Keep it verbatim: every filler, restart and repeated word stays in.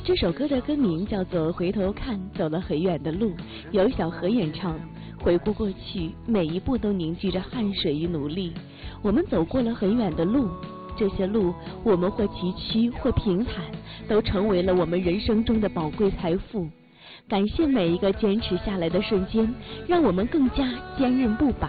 这首歌的歌名叫做《回头看，走了很远的路》，由小何演唱。回顾过去，每一步都凝聚着汗水与努力。我们走过了很远的路，这些路我们或崎岖或平坦，都成为了我们人生中的宝贵财富。感谢每一个坚持下来的瞬间，让我们更加坚韧不拔。